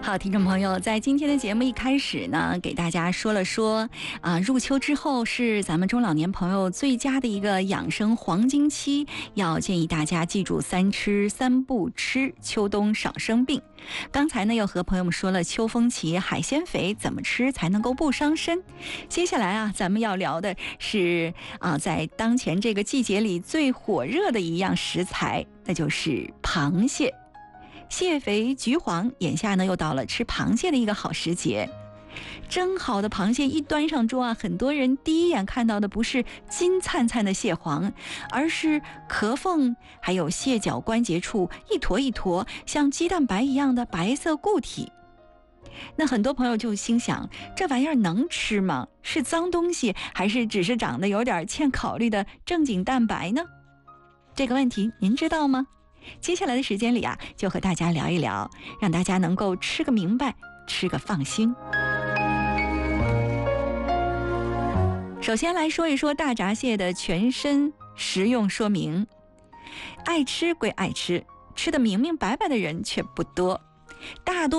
好，听众朋友，在今天的节目一开始呢，给大家说了说入秋之后是咱们中老年朋友最佳的一个养生黄金期，要建议大家记住3吃3不吃，秋冬少生病。刚才呢又和朋友们说了秋风起海鲜肥怎么吃才能够不伤身。接下来咱们要聊的是在当前这个季节里最火热的一样食材，那就是螃蟹。蟹肥橘黄，眼下呢又到了吃螃蟹的一个好时节。蒸好的螃蟹一端上桌很多人第一眼看到的不是金灿灿的蟹黄，而是壳缝还有蟹脚关节处一坨一坨像鸡蛋白一样的白色固体。那很多朋友就心想，这玩意儿能吃吗？是脏东西，还是只是长得有点欠考虑的正经蛋白呢？这个问题您知道吗？接下来的时间里就和大家聊一聊，让大家能够吃个明白，吃个放心。首先来说一说大闸蟹的全身食用说明。爱吃归爱吃，吃得明明白白的人却不多，大多